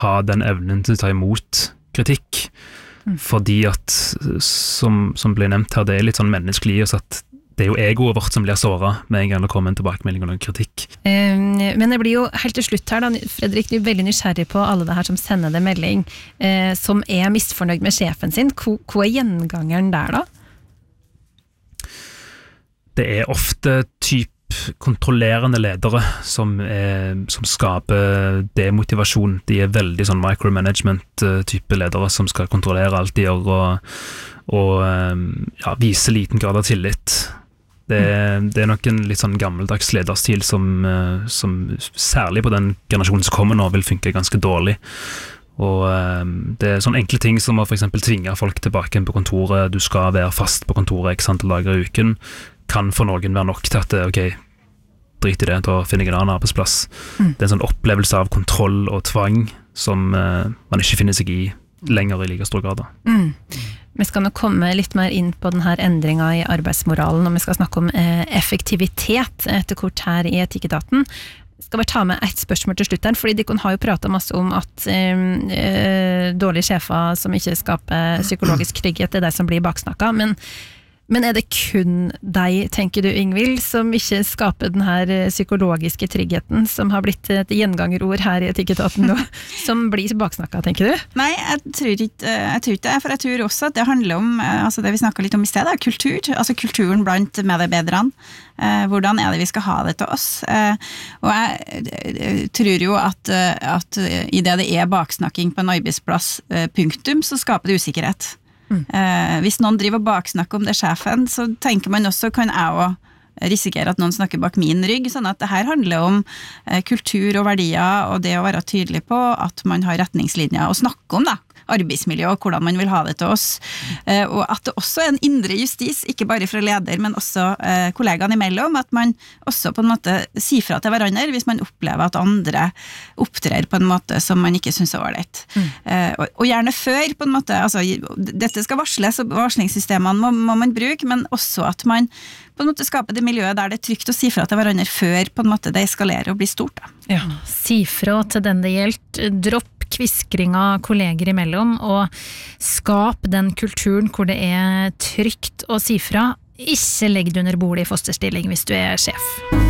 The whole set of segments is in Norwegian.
ha den evnen til å ta imot kritikk, fordi at, som ble nevnt her, det litt sånn menneskelig i oss at det jo egoet vårt som blir såret med en gang det kommer en tilbakemelding og en kritikk. Men det blir jo helt til slutt her da, Fredrik, du er veldig nysgjerrig på alle det her som sender det melding, som misfornøyd med sjefen sin. Hva gjengangeren der da? Det ofte typ kontrollerende ledere som skaper demotivasjon. De veldig sånn micromanagement-type ledere som skal kontrollere alt de gjør og vise liten grad av tillit. Det nok en litt sånn gammeldags lederstil som særlig på den generasjonen som kommer nå vil funke ganske dårlig. Og det sånne enkle ting som å for eksempel tvinge folk tilbake på kontoret, du skal være fast på kontoret x antall dager i uken, kan for noen være nok til at ok, drit i det, da finner jeg en annen arbeidsplass. Det en sånn opplevelse av kontroll og tvang som man ikke finner seg i lenger i like stor grad. Vi skal nå komme litt mer inn på denne endringen i arbeidsmoralen, og vi skal snakke om effektivitet etter kort her i Etikketaten. Jeg skal bare ta med et spørsmål til slutt her, fordi de har jo pratet masse om at dårlige sjefer som ikke skaper psykologisk trygghet, det det som blir baksnakket, men det kun deg, tenker du, Ingvild, som ikke skaper den her psykologiske tryggheten, som har blitt et gjengangerord her i Etikketaten nå, som blir baksnakket, tenker du? Nei, jeg tror ikke det, for jeg tror også at det handler om, altså det vi snakket litt om i stedet, kultur, altså kulturen blant medarbeiderne. Hvordan det vi skal ha det til oss? Og jeg tror jo at i det baksnakking på en arbeidsplass, punktum, så skaper det usikkerhet. Hvis noen driver og baksnakker om det sjefen, så tenker man også, kan jeg også risikere at noen snakker bak min rygg, sånn at det her handler om kultur og verdier, og det å være tydelig på at man har retningslinjer å snakke om arbeidsmiljø og hvordan man vil ha det til oss, og at det også en indre justis, ikke bare fra leder, men også kollegaene imellom, at man også på en måte sier fra til hverandre hvis man opplever at andre opptrer på en måte som man ikke synes er ålreit. Og gjerne før, på en måte, altså dette skal varsles, og varslingssystemene må man bruke, men også at man på en måte skaper det miljøet der det er trygt å si fra til hverandre før på en måte det eskalerer og blir stort. Ja, si fra til den det gjelder, dropp kviskring av kolleger imellom, og skap den kulturen hvor det er trygt å si fra. Ikke legg det under bordet i fosterstilling hvis du er sjef.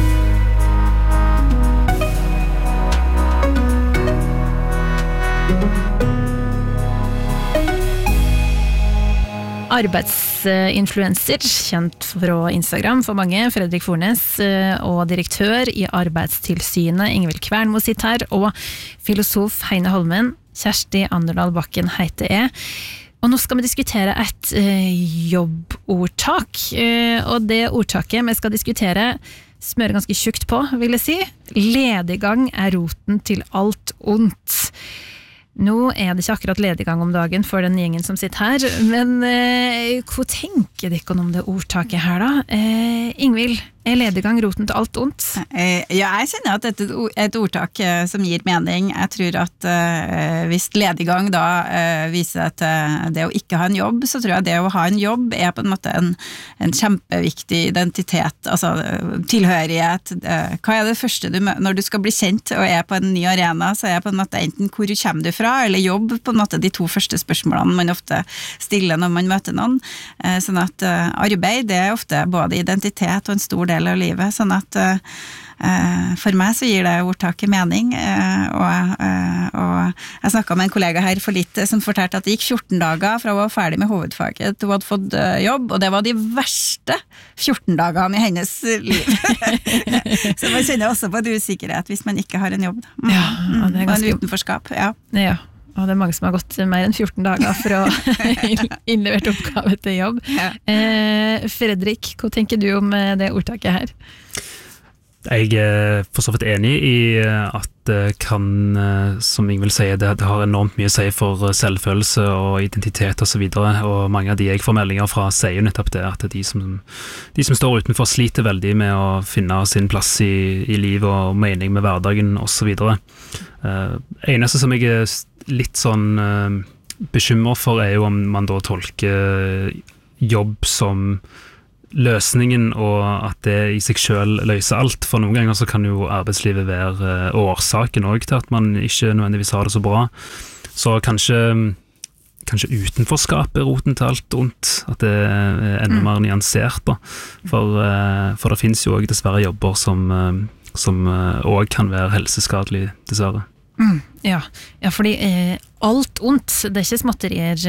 Arbeidsinfluencer, kjent fra Instagram for mange, Fredrik Fornes, og direktør i Arbeidstilsynet, Ingvild Kvernmo sitt her, og filosof Heine Holmen, Kjersti Anderdal Bakken heter jeg. Og nå skal vi diskutere et jobbordtak, og det ordtaket vi skal diskutere smører ganske tjukt på, vil jeg si. Lediggang er roten til alt ondt. Nå er det ikke akkurat lediggang om dagen for den gjengen som sitter her, men hva tenker dere om det ordtaket her da? Ingvild, er lediggang roten til alt ondt? Ja, jeg kjenner at dette er et ordtak som gir mening. Jeg tror at hvis lediggang da viser at det å ikke ha en jobb, så tror jeg det å ha en jobb er på en måte en kjempeviktig identitet, altså tilhørighet. Hva er det første når du skal bli kjent og er på en ny arena, så er på en måte enten hvor kommer du fra, eller jobb, på en måte de to første spørsmålene man ofte stiller når man møter noen. Sånn at arbeid, det er ofte både identitet og en stor del av livet, sånn at for meg så gir det ordtaket mening, og jeg snakket med en kollega her for litt som fortalte at det gikk 14 dager fra hun var ferdig med hovedfaget til hun hadde fått jobb, og det var de verste 14 dagene i hennes liv. Så man kjenner også på en usikkerhet hvis man ikke har en jobb. Ja, og det er ganske... Og en utenforskap, ja. Ja. Og det er mange som har gått mer enn 14 dager for å innlevert oppgave til jobb. Ja. Fredrik, hva tenker du om det ordtaket her? Jeg er for så vidt enig i at det kan, som Ingvild sier, det har enormt mye å si for selvfølelse og identitet og så videre, og mange av de jeg får meldinger fra sier jo nettopp det, at de som står utenfor sliter veldig med å finne sin plass i livet og mening med hverdagen og så videre. Eneste som jeg er litt sånn bekymret for er jo om man da tolker jobb som løsningen og at det i seg selv løser alt, for noen ganger så kan jo arbeidslivet være årsaken også til at man ikke nødvendigvis har det så bra. Så kanskje utenforskap roten til alt ondt, at det enda mer nyansert da. For det finnes jo også dessverre jobber som også kan være helseskadelig, dessverre. Ja, fordi alt ondt, det ikke småtterier.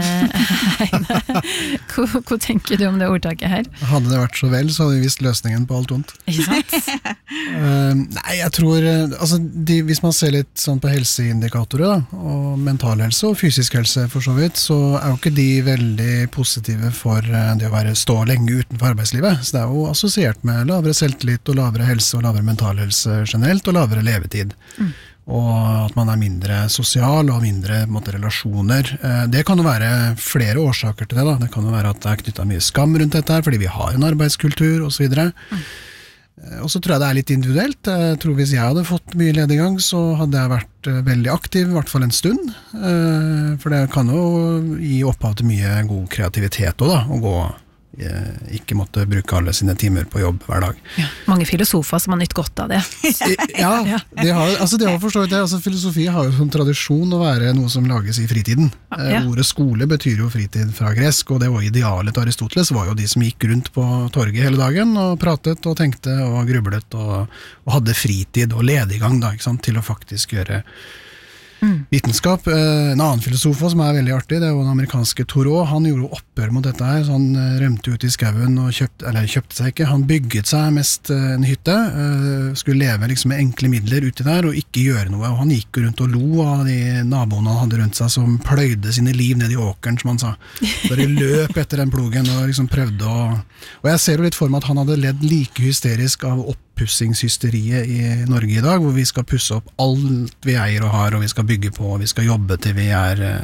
Hva tenker du om det ordtaket her? Hadde det vært så vel, så hadde vi visst løsningen på alt ondt. Ikke sant? Nei, jeg tror, altså, hvis man ser litt sånn på helseindikatorer da, og mental helse og fysisk helse for så vidt, så jo ikke de veldig positive for det å stå lenge utenfor arbeidslivet. Så det jo assosiert med lavere selvtillit og lavere helse og lavere mental helse generelt og lavere levetid. Og at man mindre sosial og mindre relasjoner. Det kan jo være flere årsaker til det da. Det kan jo være at det knyttet mye skam rundt dette her, fordi vi har en arbeidskultur og så videre. Og så tror jeg det litt individuelt. Jeg tror hvis jeg hadde fått mye lediggang, så hadde jeg vært veldig aktiv, i hvert fall en stund. For det kan jo gi opphav til mye god kreativitet også da, å gå ikke måtte bruke alle sine timer på jobb hver dag. Ja, mange filosofer som har nytt godt av det. Ja, det har forstått det. Altså, filosofi har jo som tradisjon å være noe som lages i fritiden. Ordet skole betyr jo fritid fra gresk, og det var idealet til Aristoteles var jo de som gikk rundt på torget hele dagen og pratet og tenkte og grublet og hadde fritid og lediggang da, ikke sant, til å faktisk gjøre vitenskap. En annen filosof som veldig artig, det var den amerikanske Thoreau. Han gjorde opprør mot dette her, så han rømte ut i skauen og kjøpte seg ikke. Han bygget seg mest en hytte, skulle leve liksom med enkle midler uti der og ikke gjøre noe. Og han gikk rundt og lo av de naboene han hadde rundt seg som pløyde sine liv ned i åkeren, som han sa. Bare løp etter den plogen og liksom prøvde å... Og jeg ser jo litt for meg at han hadde ledd like hysterisk av oppussingshysteriet i Norge i dag, hvor vi skal pusse opp alt vi eier og har, og vi skal bygge på, og vi skal jobbe til vi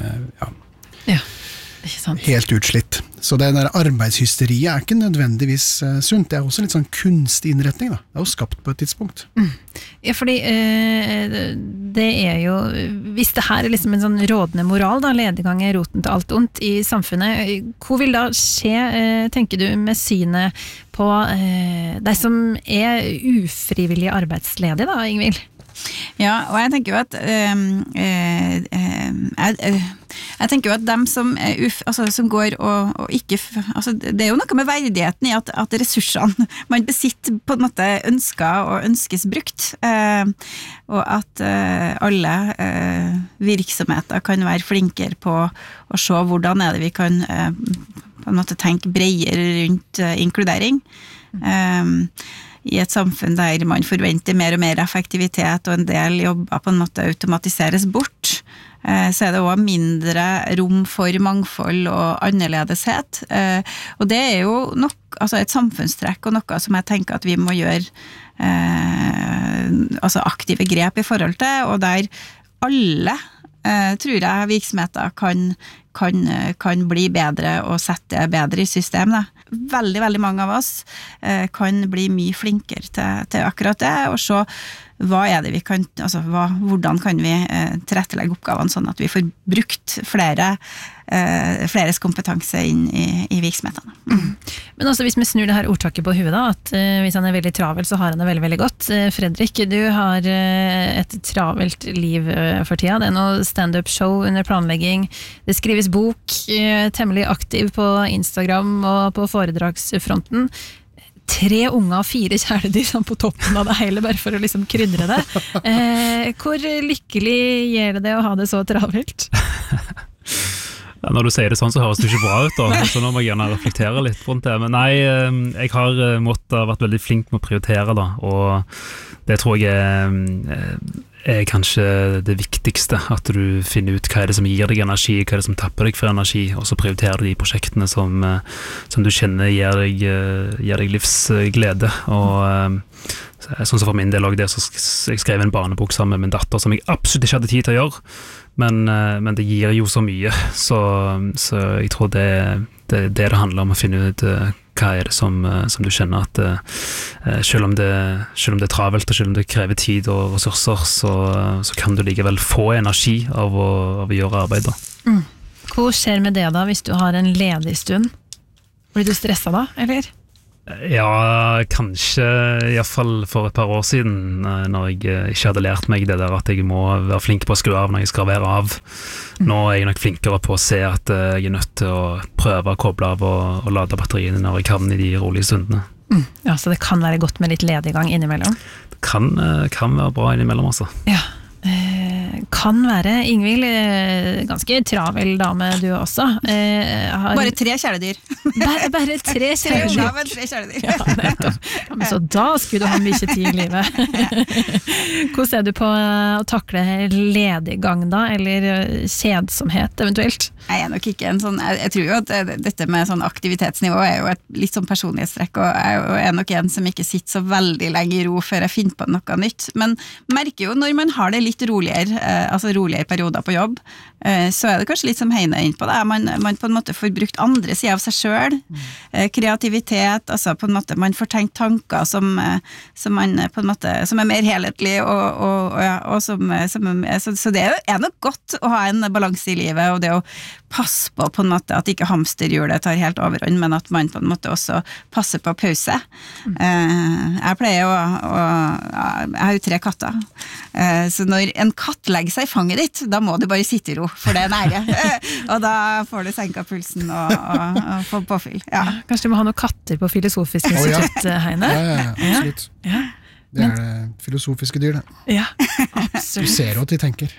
ikke sant. Helt utslitt. Så det der arbeidshysteriet ikke nødvendigvis sunt. Det også litt sånn kunstig innretning da. Det jo skapt på et tidspunkt. Ja, fordi det jo, hvis det her liksom en sånn rådende moral da, lediggang roten til alt ondt i samfunnet, hva vil da skje, tenker du, med synet på de som ufrivillig arbeidsledige da, Ingvild? Ja, og jeg tenker jo at jeg tenker jo at dem som som går og ikke, altså det jo noe med verdigheten i at ressursene man besitter på en måte ønsker og ønskes brukt, og at alle virksomheter kan være flinkere på å se hvordan det vi kan på en måte tenke bredere rundt inkludering. I et samfunn der man forventer mer og mer effektivitet og en del jobber på en måte automatiseres bort, så det også mindre rom for mangfold og annerledeshet. Og det jo nok, altså et samfunnstrekk og noe som jeg tenker at vi må gjøre altså aktive grep i forhold til, og der alle tror jeg virksomheter kan bli bedre og sette bedre i system da. Veldig mange av oss kan bli mye flinkere til akkurat det, og så hva det vi kan, altså hvordan kan vi tilrettelegge oppgavene sånn at vi får brukt fleres kompetanse inn i virksomhetene. Men også hvis vi snur det her ordtaket på huet da, at hvis han veldig travel så har han det veldig, veldig godt. Fredrik, du har et travelt liv for tida. Det noe stand-up show under planlegging. Det skrives bok, temmelig aktiv på Instagram og på foredragsfronten. 3 unger og 4 kjæledyr sånn på toppen av det hele, bare for å liksom krydre det. Hvor lykkelig gjør det å ha det så travelt? Ja, når du sier det sånn, så høres det ikke bra ut da, så nå må jeg gjerne reflektere litt rundt det. Men nei, jeg har vært veldig flink med å prioritere da, og det tror jeg kanskje det viktigste, at du finner ut hva det som gir deg energi, hva det som tapper deg for energi, og så prioriterer du de prosjektene som du kjenner gir deg livsglede. Og sånn som for min del også det, så jeg skrev en barnebok sammen med min datter som jeg absolutt ikke hadde tid til å gjøre, men det gir jo så mye, så jeg tror det handler om å finne ut hva det som du kjenner at selv om det travelt og selv om det krever tid og ressurser, så kan du likevel få energi av å gjøre arbeid da. Hva skjer med det da hvis du har en ledig stund? Blir du stresset da, eller? Ja, kanskje I hvert fall for et par år siden, når jeg ikke hadde lært meg det der at jeg må være flink på å skru av når jeg skal være av. Nå jeg nok flinkere på å se at jeg nødt til å prøve å koble av og lade batteriene når jeg kan I de rolige stundene. Ja, så det kan være godt med litt lediggang innimellom? Det kan være bra innimellom, altså. Ja. Kan være, Ingvild, ganske travel dame du også. Bare 3 kjæledyr. Bare 3 kjæledyr. Ja, men 3 kjæledyr. Ja, men så da skulle du ha mye tid I livet. Hvordan du på å takle lediggang da, eller kjedsomhet eventuelt? Jeg nok ikke en sånn, jeg tror jo at dette med sånn aktivitetsnivå jo et litt sånn personlighetstrekk, og jeg nok en som ikke sitter så veldig lenge I ro før jeg finner på noe nytt. Men merker jo når man har det litt roligere, altså roligere perioder på jobb, så det kanskje litt som Heine inn på det. Man på en måte får brukt andre sider av seg selv, kreativitet, altså på en måte man får tenkt tanker som man på en måte, som mer helhetlig, så det nok godt å ha en balanse I livet, og det å passe på en måte at ikke hamsterhjulet tar helt overhånd, men at man på en måte også passer på pause. Jeg pleier jeg har jo 3 katter, så når en katt legger seg I fanget ditt, da må du bare sitte I ro, for det nære. Og da får du senket pulsen og få påfyll. Ja. Kanskje du må ha noen katter på Filosofisk institutt, Heine? Ja, absolutt. Ja. Det det filosofiske dyr, det. Ja, absolutt. Du ser at de tenker.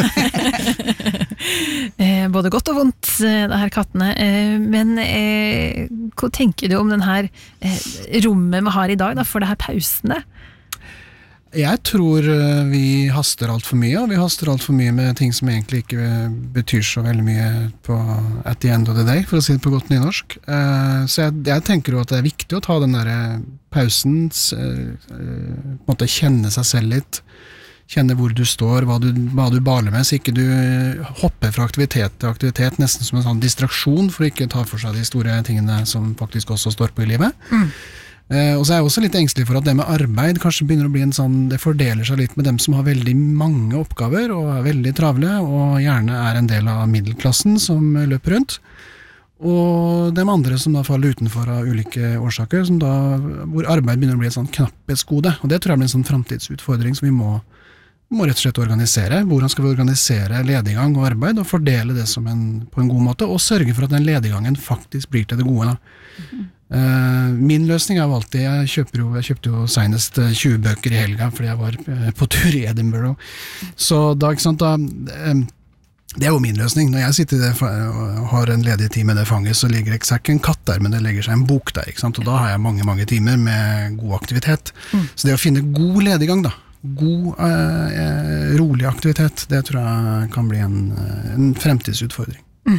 Både godt og vondt, det her kattene. Men hva tenker du om den her rommet vi har I dag, da, for det her pausene? Jeg tror vi haster alt for mye, og vi haster alt for mye med ting som egentlig ikke betyr så veldig mye på at the end of the day, for å si det på godt nynorsk. Så jeg tenker jo at det viktig å ta den der pausen, på en måte kjenne seg selv litt, kjenne hvor du står, hva du baler med, så ikke du hopper fra aktivitet til aktivitet, nesten som en sånn distraksjon, for å ikke ta for seg de store tingene som faktisk også står på I livet. Og så jeg også litt engstelig for at det med arbeid kanskje begynner å bli en sånn, det fordeler seg litt med dem som har veldig mange oppgaver og veldig travle, og gjerne en del av middelklassen som løper rundt, og dem andre som da faller utenfor av ulike årsaker, hvor arbeid begynner å bli et sånn knapphetsgode, og det tror jeg blir en sånn fremtidsutfordring som vi må rett og slett organisere. Hvordan skal vi organisere lediggang og arbeid, og fordele det på en god måte, og sørge for at den lediggangen faktisk blir til det gode da. Min løsning jo alltid, jeg kjøpte jo senest 20 bøker I helga fordi jeg var på tur I Edinburgh, så da, ikke sant, det jo min løsning. Når jeg sitter og har en ledig tid med det fanget, så ligger det ikke en katt der, men det legger seg en bok der, ikke sant? Og da har jeg mange timer med god aktivitet. Så det å finne god lediggang da, god, rolig aktivitet, det tror jeg kan bli en fremtidsutfordring.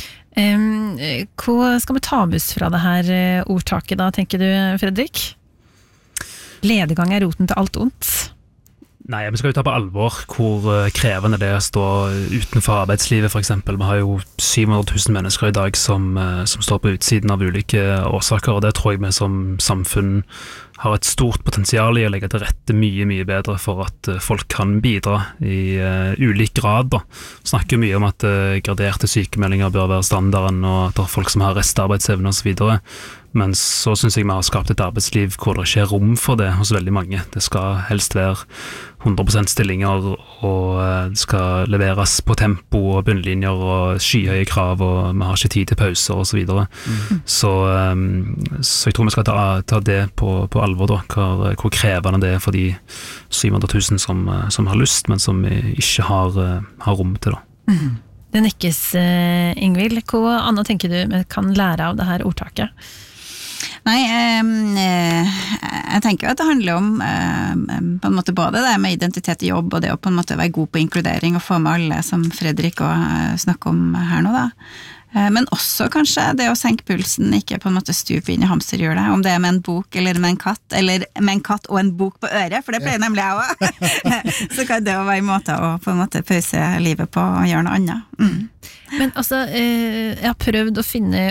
Hva skal vi ta med oss fra det her ordtaket da, tenker du, Fredrik? Lediggang roten til alt ondt. Nei, vi skal jo ta på alvor hvor krevende det å stå utenfor arbeidslivet, for eksempel. Vi har jo 700 000 mennesker I dag som står på utsiden av ulike årsaker, og det tror jeg vi som samfunn har et stort potensial I å legge til rette mye bedre for at folk kan bidra I ulik grad. Da. Vi snakker mye om at graderte sykemeldinger bør være standarden, og at det folk som har restarbeidsevne og så videre. Men så synes jeg vi har skapt et arbeidsliv hvor det ikke rom for det hos veldig mange. Det skal helst være 100% stillinger, og det skal leveres på tempo og bunnlinjer og skyhøye krav, og vi har ikke tid til pauser og så videre. Så jeg tror vi skal ta det på alvor da, hvor krevende det for de 700 000 som har lyst, men som ikke har rom til det. Det nikkes, Ingvild. Hva annet tenker du vi kan lære av det her ordtaket? Nei, jeg tenker jo at det handler om på en måte både det med identitet I jobb, og det å på en måte være god på inkludering og få med alle som Fredrik snakker om her nå da. Men også kanskje det å senke pulsen, ikke på en måte stupe inn I hamsterhjulet, om det med en bok eller med en katt, eller med en katt og en bok på øret, for det pleier nemlig jeg også. Så kan det jo være en måte å på en måte pause livet på og gjøre noe annet. Men altså, jeg har prøvd å finne opphav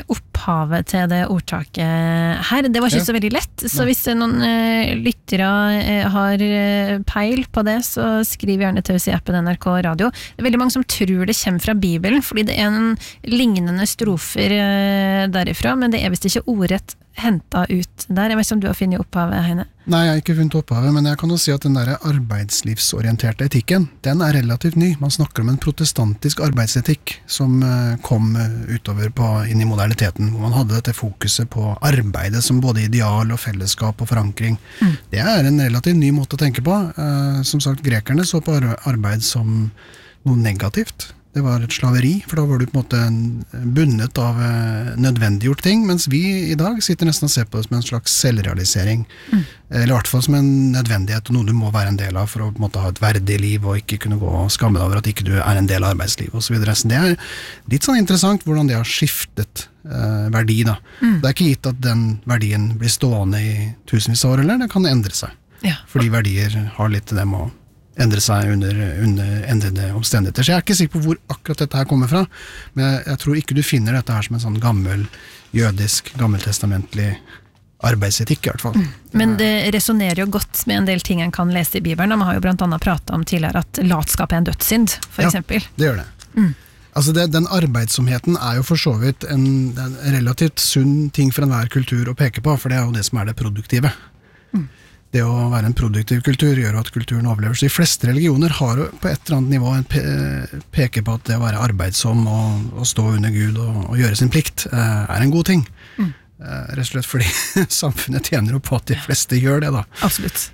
opphavet til det ordtaket her. Det var ikke så veldig lett, så hvis noen lyttere har peil på det, så skriv gjerne til oss i appen NRK Radio. Det veldig mange som tror det kommer fra Bibelen, fordi det en lignende strofer derifra, men det visst ikke ordrett hentet ut der. Jeg vet ikke om du har funnet opphavet, Heine? Nei, jeg har ikke funnet opphavet, men jeg kan jo si at den der arbeidslivsorienterte etikken, den relativt ny. Man snakker om en protestantisk arbeidsetikk som kom utover inn i moderniteten, hvor man hadde dette fokuset på arbeidet som både ideal og fellesskap og forankring. Det en relativt ny måte å tenke på. Som sagt, grekerne så på arbeid som noe negativt. Det var et slaveri, for da var du på en måte bundet av nødvendiggjort ting, mens vi i dag sitter nesten og ser på det som en slags selvrealisering. Eller i hvert fall som en nødvendighet, og noe du må være en del av for å på en måte ha et verdig liv, og ikke kunne gå og skamme deg over at ikke du en del av arbeidslivet, og så videre. Så det litt sånn interessant hvordan det har skiftet verdi, da. Det ikke gitt at den verdien blir stående i tusenvis av år, eller det kan endre seg. Ja. Fordi verdier har litt til dem å endre seg under endrede omstendigheter. Så jeg ikke sikker på hvor akkurat dette her kommer fra, men jeg tror ikke du finner dette her som en sånn gammel, jødisk, gammeltestamentlig arbeidsetikk i hvert fall. Men det resonerer jo godt med en del ting en kan lese i Bibelen, og man har jo blant annet pratet om tidligere at latskap en dødssynd, for eksempel. Ja, det gjør det. Altså den arbeidsomheten jo for så vidt en relativt sunn ting for enhver kultur å peke på, for det jo det som det produktive. Det å være en produktiv kultur gjør at kulturen overlever. Så de fleste religioner har på et eller annet nivå peker på at det å være arbeidsom og stå under Gud og gjøre sin plikt en god ting. Rett og slett fordi samfunnet tjener jo på at de fleste gjør det da. Absolutt.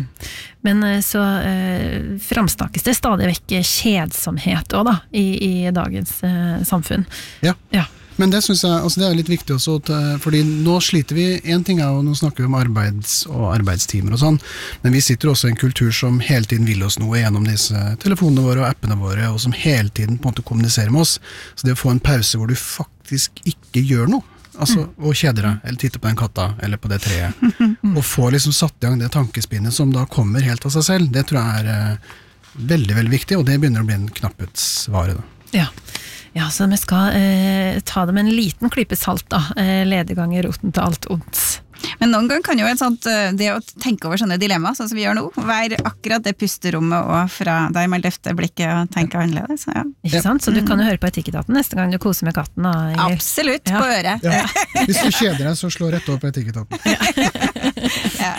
Men så framsnakkes det stadig vekk kjedsomhet også da, i dagens samfunn. Ja. Men det synes jeg, altså det litt viktig også, fordi nå sliter vi, en ting jo, nå snakker vi om arbeids- og arbeidstimer og sånn, men vi sitter også i en kultur som hele tiden vil oss noe gjennom disse telefonene våre og appene våre, og som hele tiden på en måte kommuniserer med oss. Så det å få en pause hvor du faktisk ikke gjør noe, altså å kjede deg, eller titte på den katta, eller på det treet, og få liksom satt i gang det tankespinnet som da kommer helt av seg selv, det tror jeg veldig, veldig viktig, og det begynner å bli en knapphetsvare da. Ja, så vi skal ta det med en liten klype salt da, ledegang i roten til alt ondt. Men noen gang kan jo det å tenke over sånne dilemmaer, sånn som vi gjør nå, være akkurat det pusterommet og fra der man løfter blikket og tenker annerledes. Ja. Ikke sant? Så du kan jo høre på Etikketaten neste gang du koser med katten. Da, absolutt, på øret. Ja. Hvis du kjeder deg, så slå rett over på Etikketaten. Ja.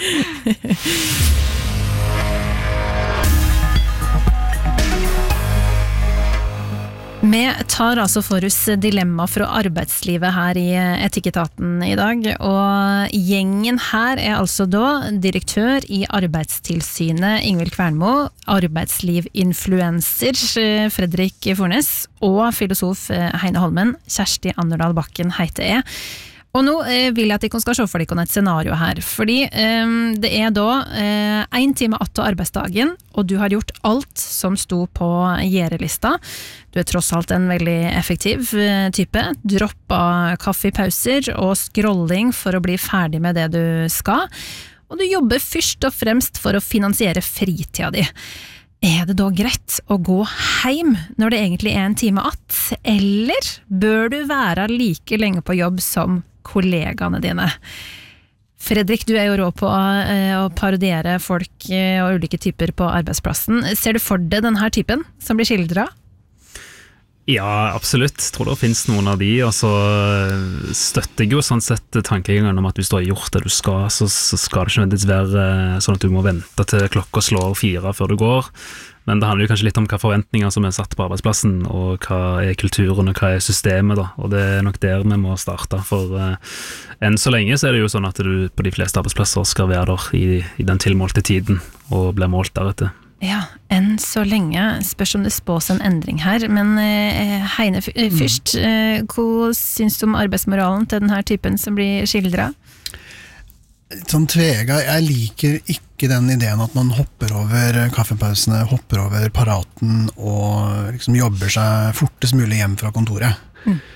Vi tar altså for oss dilemma fra arbeidslivet her i Etikketaten i dag, og gjengen her altså da direktør i Arbeidstilsynet Ingvild Kvernmo, arbeidslivsinfluencer Fredrik Fornes og filosof Heine Holmen, Kjersti Anderdal Bakken heter jeg. Og nå vil jeg at dere skal se for dere et scenario her, fordi det da 1 time etter arbeidsdagen, og du har gjort alt som sto på gjerelista. Du tross alt en veldig effektiv type, droppa kaffepauser og scrolling for å bli ferdig med det du skal, og du jobber først og fremst for å finansiere fritida di. Det da greit å gå hjem når det egentlig 1 time att, eller bør du være like lenge på jobb som kollegaene dine? Fredrik, du jo rå på å parodiere folk og ulike typer på arbeidsplassen. Ser du for deg denne typen som blir skildret? Ja, absolutt. Jeg tror det finnes noen av de, og så støtter jeg jo sånn sett tankegangen om at hvis du har gjort det du skal, så skal det ikke nødvendigvis være sånn at du må vente til klokka slår 4 før du går. Men det handler jo kanskje litt om hva forventninger som satt på arbeidsplassen, og hva kulturen og hva systemet da, og det nok der vi må starte, for enn så lenge så det jo sånn at du på de fleste arbeidsplasser skal være der i den tilmålte tiden, og bli målt deretter. Ja, enn så lenge spørs om det spås en endring her, men Heine først, hva synes du om arbeidsmoralen til denne typen som blir skildret? Sånn tvega, jeg liker ikke den ideen at man hopper over kaffepausene, hopper over paraten og liksom jobber seg fortest mulig hjem fra kontoret.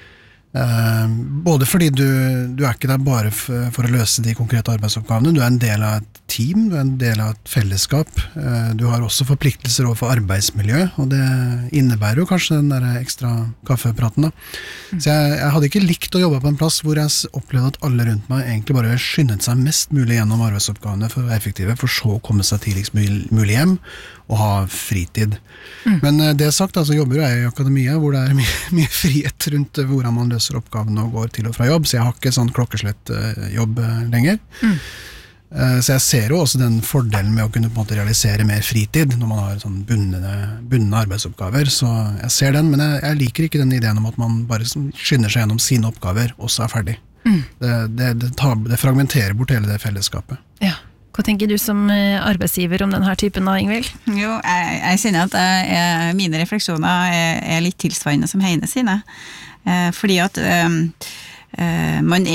Både fordi du ikke der bare for å løse de konkrete arbeidsoppgavene, du en del av et team, du en del av et fellesskap, du har også forpliktelser overfor arbeidsmiljø, og det innebærer jo kanskje den der ekstra kaffepraten da. Så jeg hadde ikke likt å jobbe på en plass hvor jeg opplevde at alle rundt meg egentlig bare skyndet seg mest mulig gjennom arbeidsoppgavene for å være effektive, for så å komme seg tidligst mulig hjem og ha fritid. Men det sagt, altså jobber jeg i akademia hvor det mye frihet rundt hvordan man løser oppgavene og går til og fra jobb, så jeg har ikke sånn klokkeslett jobb lenger. Så jeg ser jo også den fordelen med å kunne på en måte realisere mer fritid når man har sånn bundne arbeidsoppgaver, så jeg ser den, men jeg liker ikke den ideen om at man bare skynder seg gjennom sine oppgaver og så ferdig. Det fragmenterer bort hele det fellesskapet. Ja. Hva tenker du som arbeidsgiver om denne typen da, Ingvild? Jo, jeg kjenner at mine refleksjoner litt tilsvarende som Heine sine. Fordi at man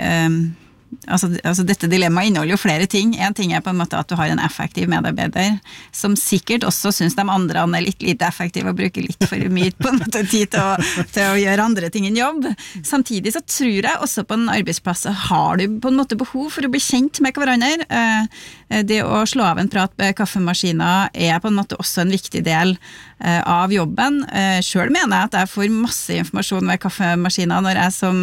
altså dette dilemmaet inneholder jo flere ting. En ting på en måte at du har en effektiv medarbeider, som sikkert også synes de andre litt lite effektive og bruker litt for mye på en måte tid til å gjøre andre ting enn jobb. Samtidig så tror jeg også på en arbeidsplass har du på en måte behov for å bli kjent med hverandre. Det å slå av en prat med kaffemaskiner på en måte også en viktig del av jobben. Selv mener jeg at jeg får masse informasjon ved kaffemaskiner når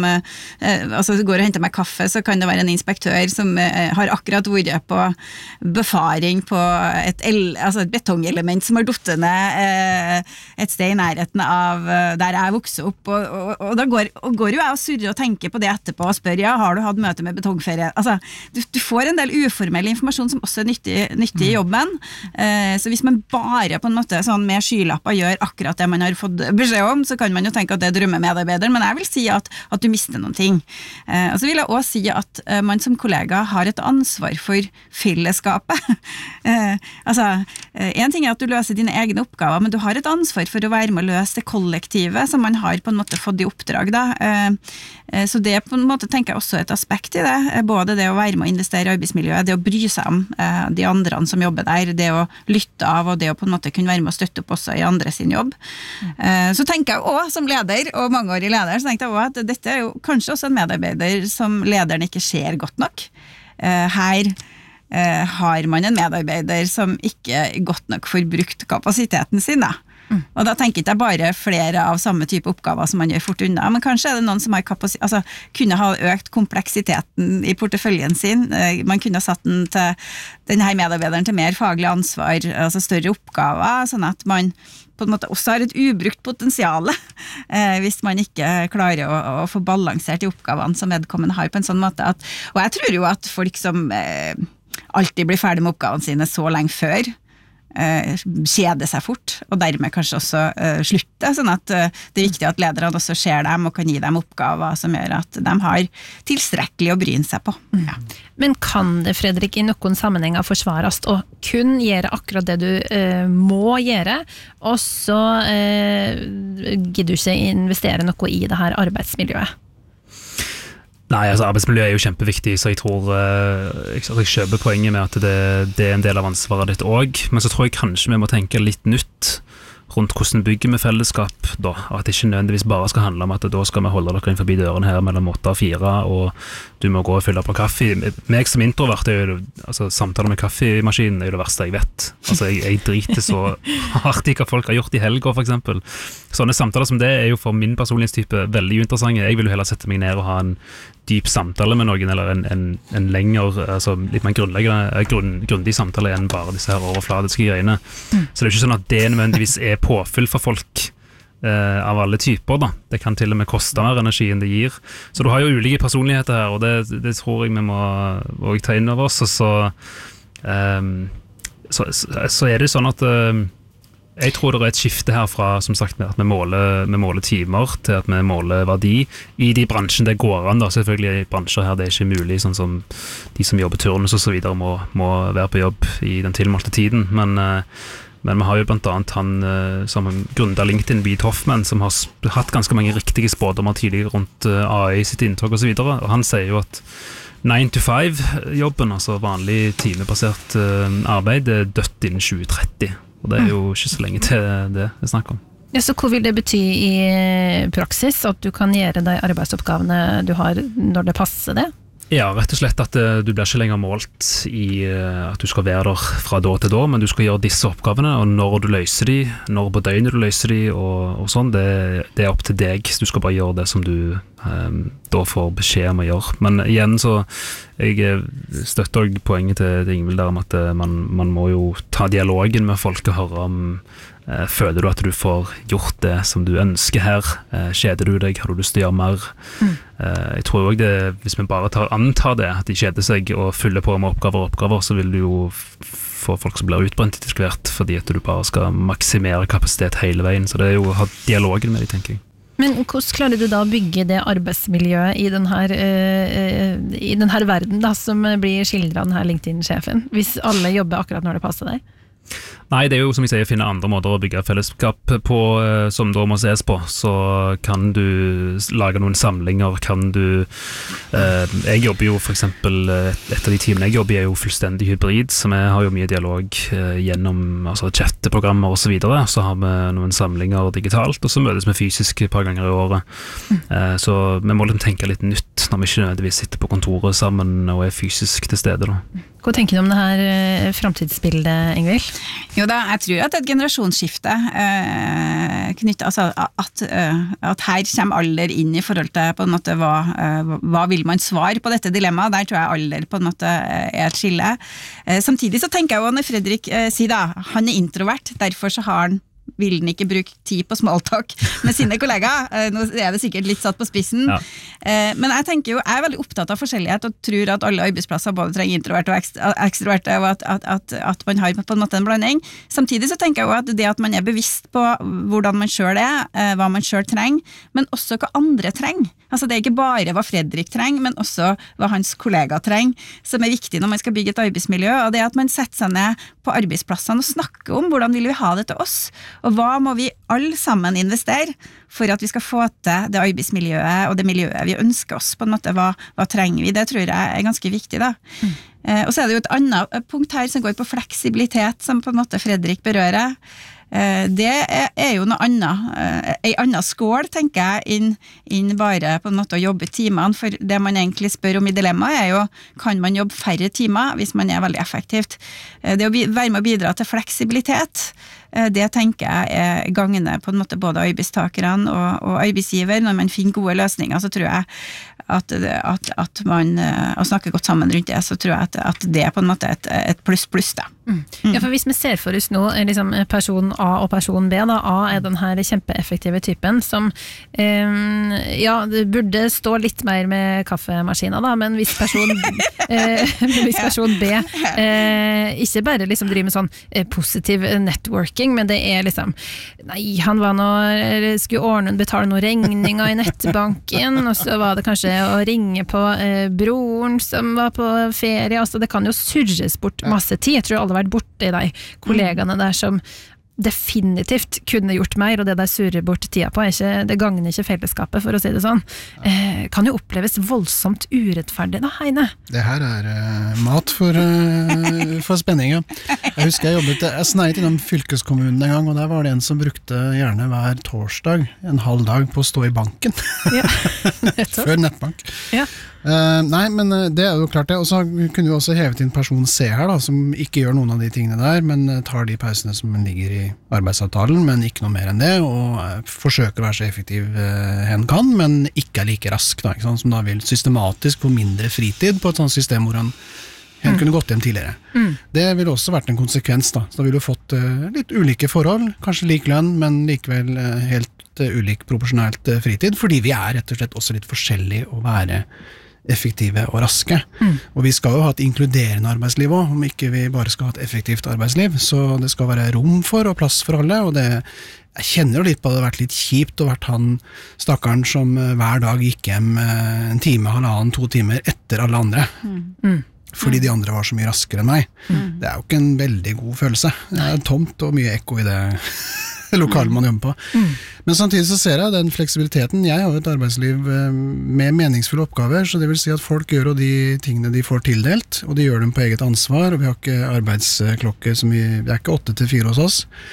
jeg går og henter meg kaffe, så kan det være en inspektør som har akkurat vært på befaring på et betongelement som har duttet ned et sted i nærheten av der jeg vokser opp, og da går jo jeg og surrer og tenker på det etterpå og spør, har du hatt møte med betongferie? Altså, du får en del uformell informasjon som også nyttig i jobben, så hvis man bare på en måte sånn med skylapper gjør akkurat det man har fått beskjed om, så kan man jo tenke at det drømmer medarbeider, men jeg vil si at du mister noen ting. Og så vil jeg også si at man som kollega har et ansvar for fellesskapet. En ting at du løser dine egne oppgaver, men du har et ansvar for å være med å løse det kollektivet som man har på en måte fått i oppdrag da. Så det på en måte tenker jeg også et aspekt i det, både det å være med å investere i arbeidsmiljøet, det å bry seg om de andre som jobber der, det å lytte av og det å på en måte kunne være med å støtte opp også i andre sin jobb. Så tenker jeg også som leder, og mangeårig leder, så tenker jeg også at dette jo kanskje også en medarbeider som lederen ikke ser godt nok. Her har man en medarbeider som ikke godt nok får brukt kapasiteten sin da. Og da tenker jeg bare flere av samme type oppgaver som man gjør fort unna, men kanskje det noen som har kunne ha økt kompleksiteten i porteføljen sin, man kunne ha satt denne medarbeideren til mer faglig ansvar, altså større oppgaver, sånn at man på en måte også har et ubrukt potensial hvis man ikke klarer å få balansert de oppgavene som vedkommende har på en sånn måte og jeg tror jo at folk som alltid blir ferdig med oppgavene sine så lenge før kjeder seg fort, og dermed kanskje også slutte, sånn at det viktig at lederne også ser dem og kan gi dem oppgaver som gjør at de har tilstrekkelig å bryne seg på. Ja. Men kan det, Fredrik, i noen sammenhenger forsvares å kun gjøre akkurat det du må gjøre, og så gidder du ikke investere noe i det her arbeidsmiljøet? Nei, altså arbeidsmiljø jo kjempeviktig, så jeg tror jeg kjøper poenget med at det en del av ansvaret ditt også, men så tror jeg kanskje vi må tenke litt nytt rundt hvordan bygger vi fellesskap da, og at det ikke nødvendigvis bare skal handle om at da skal vi holde dere inn forbi dørene her mellom 8 og 4, og du må gå og fylle på kaffe. Meg som introvert jo, samtaler med kaffemaskinen jo det verste jeg vet. Altså jeg driter så hardt i hva folk har gjort i helga for eksempel. Sånne samtaler som det jo for min personlighetstype veldig interessante. Jeg vil jo heller sette meg ned og ha en dyp samtale med noen, eller en lengre, altså litt mer grundig samtale enn bare disse her overfladiske greiene. Så det jo ikke sånn at det nødvendigvis påfyll for folk av alle typer da. Det kan til og med koste mer energi enn det gir. Så du har jo ulike personligheter her, og det tror jeg vi må også ta inn over oss, og så det sånn at jeg tror det et skifte her fra, som sagt, at vi måler timer til at vi måler verdi i de bransjene det går an da, selvfølgelig i bransjer her det ikke mulig, sånn som de som jobber turnus og så videre må være på jobb i den tilmålte tiden, men vi har jo blant annet han som grunnet LinkedIn, Reid Hoffman, som har hatt ganske mange riktige spådommer tidligere rundt AI sitt inntog og så videre, og han sier jo at 9-to-5-jobben, altså vanlig timebasert arbeid, det dødt innen 2030. Og det jo ikke så lenge til det vi snakker om. Ja, så hva vil det bety i praksis, at du kan gjøre de arbeidsoppgavene du har når det passer det? Ja, rett og slett at du blir ikke lenger målt i at du skal være der fra da til da, men du skal gjøre disse oppgavene, og når du løser de, når på døgnet du løser de, og sånn, det opp til deg. Du skal bare gjøre det som du da får beskjed om å gjøre. Men igjen så, jeg støtter også poenget til Ingvild der om at man må jo ta dialogen med folk og høre om føler du at du får gjort det som du ønsker her? Kjeder du deg? Har du lyst til å gjøre mer? Jeg tror også det, hvis vi bare antar det, at de kjeder seg og fyller på med oppgaver, så vil du jo få folk som blir utbrent til hvert, fordi at du bare skal maksimere kapasitet hele veien. Så det jo å ha dialogen med dem, tenker jeg. Men hvordan klarer du da å bygge det arbeidsmiljøet i denne verden da, som blir skildret av denne LinkedIn-sjefen, hvis alle jobber akkurat når det passer deg? Nei, det jo som jeg sier, finne andre måter å bygge fellesskap på, som da må ses på. Så kan du lage noen samlinger, kan du jeg jobber jo for eksempel, et av de timene jeg jobber jo fullstendig hybrid, så vi har jo mye dialog gjennom chatteprogrammer og så videre. Så har vi noen samlinger digitalt, og så møtes vi fysisk et par ganger i året. Så vi må tenke litt nytt når vi ikke nødvendigvis sitter på kontoret sammen og fysisk til stede da. Hva tenker du om det her fremtidsbildet, Ingvild? Jo da, jeg tror at et generasjonsskifte knyttet, altså at her kommer alder inn i forhold til på en måte hva vil man svare på dette dilemmaet, der tror jeg alder på en måte et skille. Samtidig så tenker jeg jo når Fredrik sier da, han introvert, derfor så har han vil den ikke bruke tid på smalltalk med sine kollegaer. Nå det sikkert litt satt på spissen. Ja. Men jeg tenker jo, jeg veldig opptatt av forskjellighet og tror at alle arbeidsplasser både trenger introvert og ekstroverte, og at man har på en måte en blanding. Samtidig så tenker jeg jo at det at man bevisst på hvordan man selv hva man selv trenger, men også hva andre trenger. Altså det ikke bare hva Fredrik trenger, men også hva hans kollega trenger, som viktig når man skal bygge et arbeidsmiljø, og det at man setter seg ned på arbeidsplassene og snakker om hvordan vil vi ha det til oss, og hva må vi alle sammen investere for at vi skal få til det arbeidsmiljøet og det miljøet vi ønsker oss, på en måte, hva trenger vi? Det tror jeg ganske viktig da. Og så det jo et annet punkt her som går på fleksibilitet, som på en måte Fredrik berører. Det jo noe annet, en annen skål, tenker jeg, inn bare på en måte å jobbe timene, for det man egentlig spør om i dilemmaet jo, kan man jobbe færre timer hvis man veldig effektivt? Det å være med å bidra til fleksibilitet, det tenker jeg gangene på en måte både arbeidstakerne og arbeidsgiver. Når man finner gode løsninger, så tror jeg at man å snakke godt sammen rundt det, så tror jeg at det på en måte et pluss da. Ja, for hvis vi ser for oss nå liksom person A og person B da, A den her kjempeeffektive typen som det burde stå litt mer med kaffemaskina da, men hvis person B ikke bare liksom driver med sånn positiv networking, men det liksom nei, han var skulle betale noen regninger i nettbanken, og så var det kanskje å ringe på broren som var på ferie, altså det kan jo surres bort masse tid. Jeg tror alle har vært borte i de kollegaene der som definitivt kunne gjort mer, og det der surrer bort tida på det gagner ikke fellesskapet, for å si det sånn. Kan jo oppleves voldsomt urettferdig da, Heine? Det her mat for spenninga. Jeg husker jeg sneit innom fylkeskommunen en gang, og der var det en som brukte gjerne hver torsdag en halv dag på å stå i banken. Ja, før nettbank. Ja. Nei, men det jo klart det, og så kunne vi også hevet inn person C her da, som ikke gjør noen av de tingene der, men tar de pausene som ligger i arbeidsavtalen, men ikke noe mer enn det, og forsøker å være så effektiv hen kan, men ikke like rask da, ikke sant? Som da vil systematisk få mindre fritid på et sånt system hvor han kunne gått hjem tidligere. Det ville også vært en konsekvens da, så da ville du fått litt ulike forhold, kanskje lik lønn, men likevel helt ulik proporsjonelt fritid, fordi vi rett og slett også litt forskjellige å være effektive og raske. Og vi skal jo ha et inkluderende arbeidsliv også, om ikke vi bare skal ha et effektivt arbeidsliv, så det skal være rom for og plass for alle, og jeg kjenner jo litt på det har vært litt kjipt å vært han stakkaren som hver dag gikk hjem en time, halvannen, 2 timer etter alle andre. Fordi de andre var så mye raskere enn meg. Det jo ikke en veldig god følelse. Det tomt og mye ekko i det lokale man jobber på. Men samtidig så ser jeg den fleksibiliteten. Jeg har jo et arbeidsliv med meningsfulle oppgaver, så det vil si at folk gjør jo de tingene de får tildelt, og de gjør dem på eget ansvar, og vi har ikke arbeidsklokke det ikke 8 til 4 hos oss.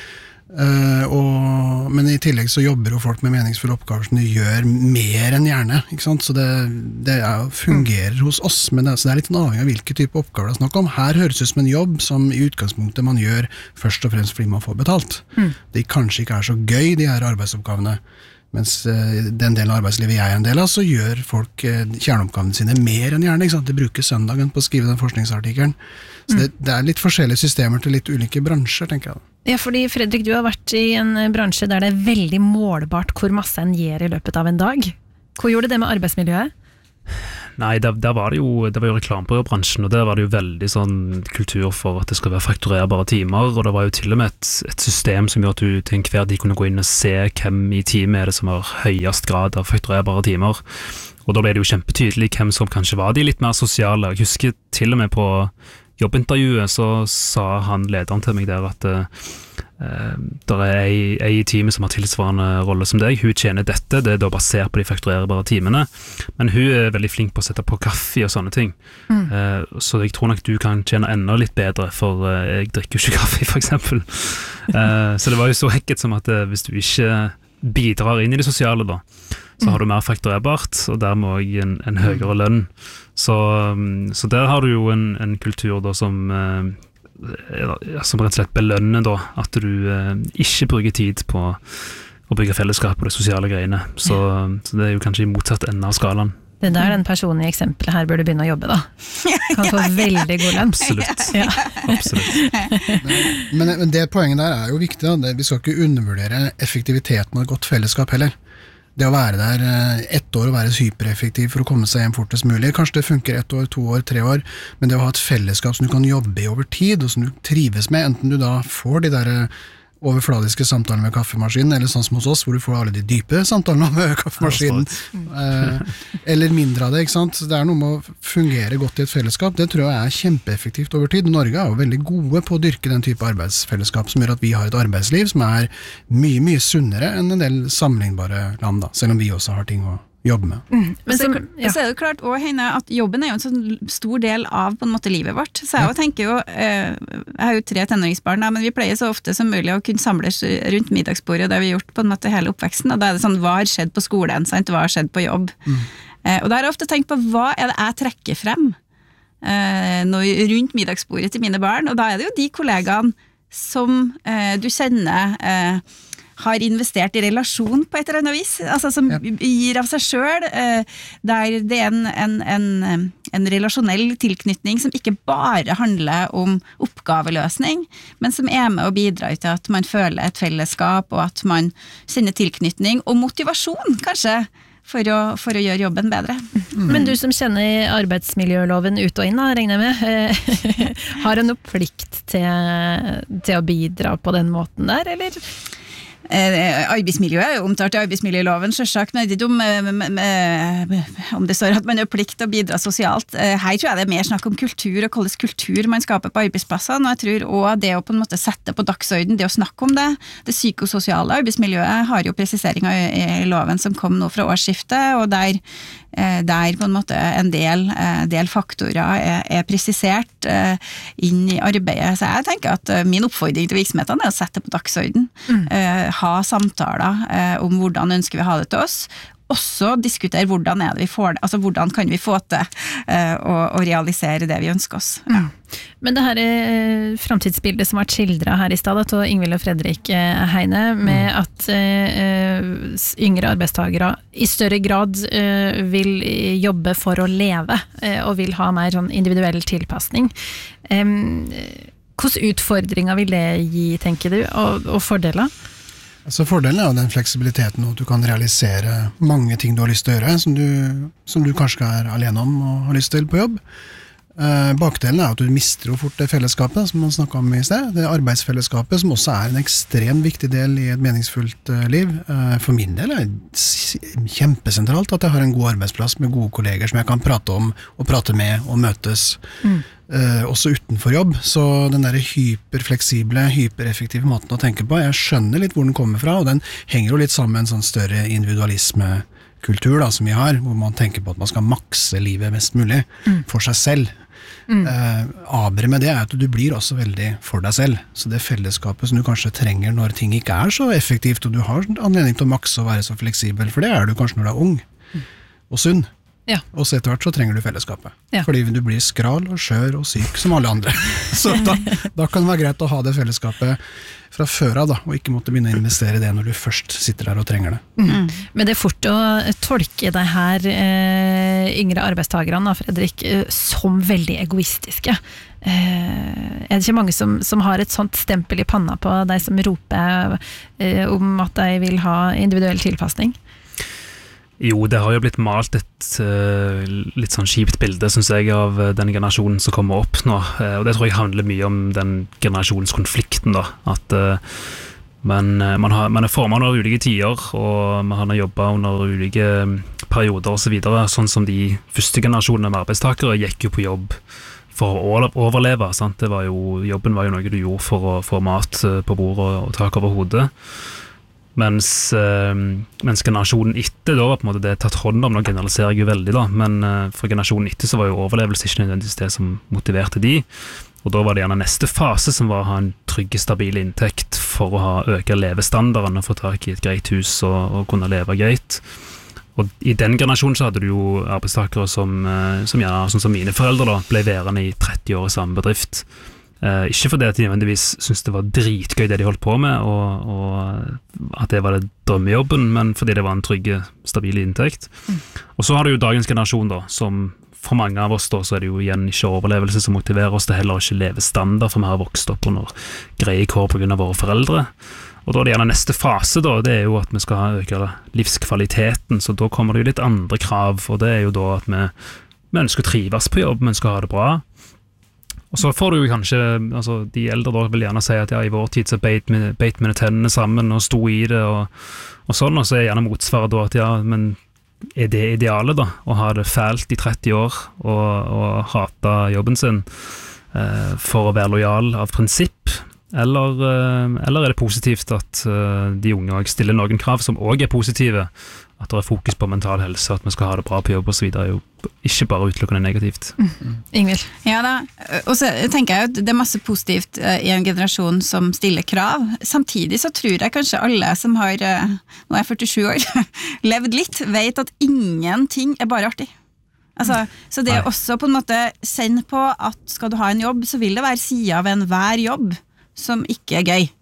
Men i tillegg så jobber jo folk med meningsfulle oppgaver som de gjør mer enn gjerne, ikke sant? Så det fungerer hos oss, men det er litt avhengig av hvilke type oppgaver det er snakk om. Her høres ut som en jobb som i utgangspunktet man gjør først og fremst fordi man får betalt. Det kanskje ikke så gøy, de her arbeidsoppgavene, mens den delen av arbeidslivet jeg en del av, så gjør folk kjerneoppgavene sine mer enn gjerne, ikke sant? De bruker søndagen på å skrive den forskningsartikkelen. Så det litt forskjellige systemer til litt ulike bransjer, tenker jeg da. Ja, fordi Fredrik, du har vært i en bransje der det veldig målbart hvor masse en gir i løpet av en dag. Hvor gjorde det med arbeidsmiljøet? Nei, der var det jo reklamebyråbransjen, og der var det jo veldig sånn kultur for at det skal være fakturerbare timer, og det var jo til og med et system som gjør at du til enhver tid kunne gå inn og se hvem i teamet det som har høyest grad av fakturerbare timer, og da ble det jo kjempetydelig hvem som kanskje var de litt mer sosiale. Jeg husker til og med på jobbintervjuet så sa han lederen til meg der at det ei i teamet som har tilsvarende rolle som deg, hun tjener dette, det da basert på de fakturerbare timene, men hun veldig flink på å sette på kaffe og sånne ting, så jeg tror nok du kan tjene enda litt bedre, for jeg drikker jo ikke kaffe for eksempel, så det var jo så ekkelt som at hvis du ikke bidrar inn i det sosiale da, så har du mer fakturerbart, og dermed også en høyere lønn, så der har du jo en kultur da som rett og slett belønner da, at du ikke bruker tid på å bygge fellesskap og de sosiale greiene, så det er jo kanskje i motsatt ende av skalaen. Det der den personen i eksempelet her burde begynne å jobbe da. Kan få veldig god lønn. Absolutt. Ja. Absolutt. Men det poenget der jo viktig, da. Vi skal ikke undervurdere effektiviteten av et godt fellesskap heller. Det å være der 1 år og være supereffektiv for å komme seg hjem fortest mulig, kanskje det funker 1 år, 2 år, 3 år, men det å ha et fellesskap som du kan jobbe i over tid, og som du trives med, enten du da får de der overfladiske samtaler med kaffemaskinen, eller sånn som hos oss, hvor du får alle de dype samtalene med kaffemaskinen, eller mindre av det, ikke sant? Det noe med å fungere godt i et fellesskap, det tror jeg kjempeeffektivt over tid. Norge jo veldig gode på å dyrke den type arbeidsfellesskap som gjør at vi har et arbeidsliv som mye, mye sunnere enn en del sammenlignbare land, da, selv om vi også har ting å jobbe med. Men så er det jo klart også, Heine, at jobben jo en sånn stor del av på en måte livet vårt. Så jeg tenker jo, jeg har jo 3 tenåringsbarn, men vi pleier så ofte som mulig å kunne samles rundt middagsbordet, og det har vi gjort på en måte hele oppveksten, og da det sånn, hva har skjedd på skolen, sant? Hva har skjedd på jobb? Og da har jeg ofte tenkt på, hva det jeg trekker frem rundt middagsbordet til mine barn, og da det jo de kollegaene som du kjenner har investert i relasjon på et eller annet vis, altså som gir av seg selv, der det en relasjonell tilknytning som ikke bare handler om oppgaveløsning, men som med å bidra til at man føler et fellesskap, og at man kjenner tilknytning og motivasjon, kanskje, for å gjøre jobben bedre. Men du som kjenner arbeidsmiljøloven ut og inn, regner jeg med, har en plikt til å bidra på den måten der, eller? Arbeidsmiljøet jo omtalt i arbeidsmiljøloven, selvsagt, men det om det står at man har plikt til å bidra sosialt. Her tror jeg det mer snakk om kultur, og hvilken kultur man skaper på arbeidsplassene, og jeg tror også det å på en måte sette på dagsorden, det å snakke om det psykososiale arbeidsmiljøet har jo presiseringer i loven som kom nå fra årsskiftet, og der på en måte en del faktorer presisert inn i arbeidet. Så jeg tenker at min oppfordring til virksomhetene å sette på dagsorden, ha samtaler om hvordan ønsker vi ha det til oss, også diskutere hvordan det vi får det, altså hvordan kan vi få til å realisere det vi ønsker oss. Ja. Men det her fremtidsbildet som var skildret her i stedet av Ingvild og Fredrik Heine, med at yngre arbeidstagere i større grad vil jobbe for å leve, og vil ha mer sånn individuell tilpasning. Hvilke utfordringer vil det gi, tenker du, og fordeler? Altså fordelen jo den fleksibiliteten, at du kan realisere mange ting du har lyst til å gjøre, som du kanskje alene om og har lyst til på jobb. Bakdelen at du mister jo fort det fellesskapet som man snakket om i sted, det arbeidsfellesskapet som også en ekstremt viktig del i et meningsfullt liv. For min del det kjempesentralt at jeg har en god arbeidsplass med gode kolleger som jeg kan prate om og prate med og møtes. også utenfor jobb, så den der hyperfleksible, hypereffektive måten å tenke på, jeg skjønner litt hvor den kommer fra, og den henger jo litt sammen med en sånn større individualismekultur da, som vi har, hvor man tenker på at man skal makse livet mest mulig for seg selv. Abere med det at du blir også veldig for deg selv, så det fellesskapet som du kanskje trenger når ting ikke så effektivt, og du har anledning til å makse og være så fleksibel, for det du kanskje når du ung og sunn. Ja. Og så etter hvert så trenger du fellesskapet. Ja. Fordi du blir skral og skjør og syk som alle andre. Så da kan det være greit å ha det fellesskapet fra før av da, og ikke måtte begynne å investere i det når du først sitter der og trenger det. Men det fort å tolke de her yngre arbeidstagerne, Fredrik, som veldig egoistiske. Det ikke mange som har et sånt stempel i panna på de som roper om at de vil ha individuell tilpasning? Jo, det har jo blitt malt et litt sånn kjipt bilde, synes jeg, av den generasjonen som kommer opp nå, og det tror jeg handler mye om den generasjonskonflikten da, at man er formet under ulike tider, og man har jobbet under ulike perioder og så videre, sånn som de første generasjonene med arbeidstakere gikk jo på jobb for å overleve, sant? Jobben var jo noe du gjorde for å få mat på bordet og tak over hodet. Mens generasjonen etter da var på en måte det tatt hånd om, nå generaliserer jeg jo veldig da, men for generasjonen etter så var jo overlevelse ikke nødvendigvis det som motiverte de, og da var det gjerne neste fase som var å ha en trygg, stabil inntekt for å øke levestandarden og få tak i et greit hus og kunne leve greit. Og i den generasjonen så hadde du jo arbeidstakere som gjerne, sånn som mine foreldre da, ble værende i 30 år i samme bedrift. Ikke fordi at de nødvendigvis syntes det var dritgøy det de holdt på med, og at det var det drømmejobben, men fordi det var en trygg, stabil inntekt. Og så har du jo dagens generasjon da, som for mange av oss da, så det jo igjen ikke overlevelse som motiverer oss, det heller ikke levestandard, for vi har vokst opp under greie kår på grunn av våre foreldre. Og da det gjerne neste fase da, det jo at vi skal øke livskvaliteten, så da kommer det jo litt andre krav, og det jo da at vi ønsker å trives på jobb, vi ønsker å ha det bra. Og så får du jo kanskje, altså de eldre da vil gjerne si at ja, i vår tid så beit mine tennene sammen og sto i det og sånn, og så gjerne motsvaret da at ja, men det idealet da, å ha det fælt i 30 år og hate jobben sin for å være lojal av prinsipp, eller det positivt at de unge også stiller noen krav som også positive, at det fokus på mental helse, at vi skal ha det bra på jobb og så videre, jo ikke bare utelukkende negativt. Ingvild? Ja da, og så tenker jeg at det masse positivt i en generasjon som stiller krav. Samtidig så tror jeg kanskje alle som har, nå 47 år, levd litt, vet at ingenting bare artig. Altså, så det også på en måte send på at skal du ha en jobb, så vil det være siden av enhver jobb som ikke gøy.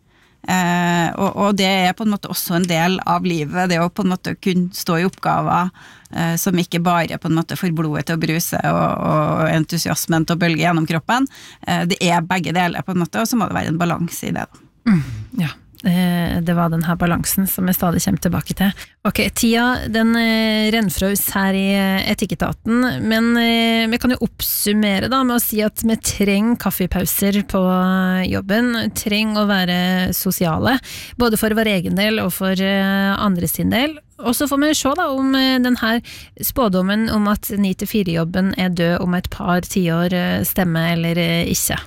Og det på en måte også en del av livet, det å på en måte kunne stå i oppgaver som ikke bare på en måte får blodet til å bruse og entusiasmen til å bølge gjennom kroppen. Det begge deler på en måte, og så må det være en balanse i det da. Ja. Det var den her balansen som jeg stadig kommer tilbake til. Ok, tida den renner fra oss her i Etikketaten, men vi kan jo oppsummere da med å si at vi trenger kaffepauser på jobben, trenger å være sosiale, både for vår egen del og for andre sin del. Og så får vi se da om den her spådommen om at 9-4-jobben død om et par tiår stemmer eller ikke.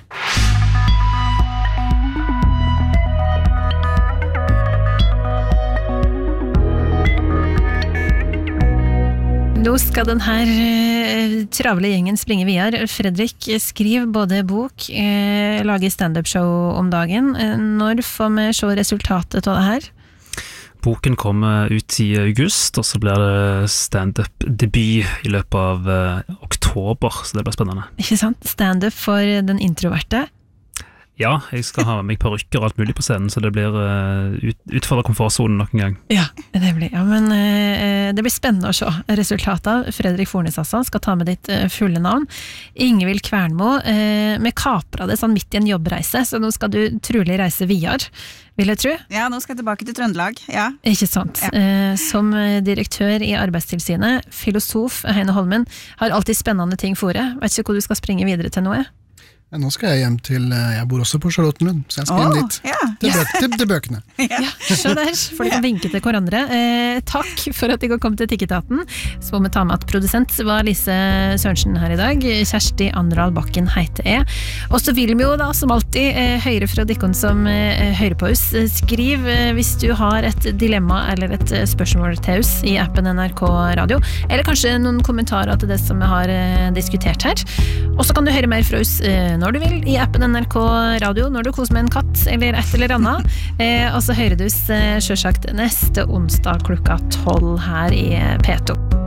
Nå skal den her travle gjengen springe videre. Fredrik, skriv både bok, lager stand-up-show om dagen. Når får vi se resultatet av det her? Boken kommer ut i august, og så blir det stand-up-debut i løpet av oktober, så det blir spennende. Ikke sant? Stand-up for den introverte? Ja, jeg skal ha med meg parykker og alt mulig på scenen, så det blir utfordret komfortzonen nok en gang. Ja, det blir spennende å se resultatet av. Fredrik Fornes skal ta med ditt fulle navn. Ingvild Kvernmo, vi kapret det sånn midt i en jobbreise, så nå skal du trolig reise videre, vil jeg tro. Ja, nå skal jeg tilbake til Trøndelag, ja. Ikke sant. Ja. Som direktør i Arbeidstilsynet, filosof Heine Holmen, har alltid spennende ting for deg. Vet ikke hvor du skal springe videre til noe? Nå skal jeg hjem til, jeg bor også på Charlottenlund, så jeg skal hjem dit. Til bøkene. Ja, så der, for de kan vinke til hverandre. Takk for at de kom til Etikketaten. Så må vi ta med at produsent var Lise Sørensen her i dag. Kjersti Andral Bakken heiter jeg. Og så vil vi jo da, som alltid, høre fra dikkon som hører på oss. Skriv hvis du har et dilemma eller et spørsmål til oss i appen NRK Radio, eller kanskje noen kommentarer til det som vi har diskutert her. Og så kan du høre mer fra oss når du vil, i appen NRK Radio, når du koser med en katt, eller et eller annet. Og så hører du oss selvsagt neste onsdag klokka 12 her i P2.